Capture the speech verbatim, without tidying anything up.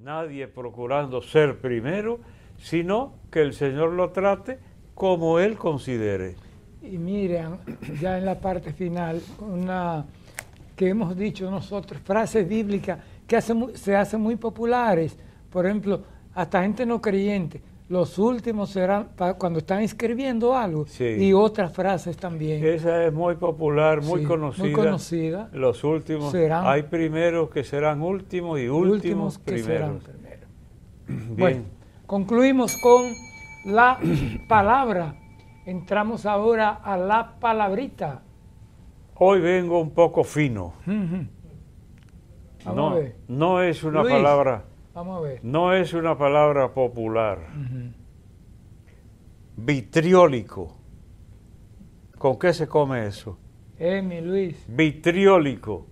nadie procurando ser primero, sino que el Señor lo trate como Él considere. Y miren, ya en la parte final, una que hemos dicho nosotros, frases bíblicas que hace, se hacen muy populares. Por ejemplo, hasta gente no creyente, los últimos serán para cuando están escribiendo algo, Sí. y otras frases también. Esa es muy popular, muy Sí, conocida. muy conocida. Los últimos, Serán- hay primeros que serán últimos y últimos, últimos que serán primeros. primeros. Bien. Bueno, concluimos con la palabra. Entramos ahora a la palabrita. Hoy vengo un poco fino. Ujú. Vamos No, a ver. no es una Luis. palabra, Vamos a ver. no es una palabra popular. Ujú. Vitriólico. ¿Con qué se come eso? Emi, Luis. Vitriólico.